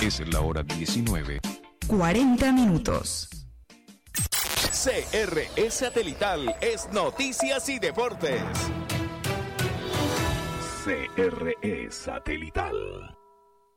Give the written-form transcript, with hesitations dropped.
Es la hora 19. 40 minutos. CRE Satelital es Noticias y Deportes. CRE Satelital.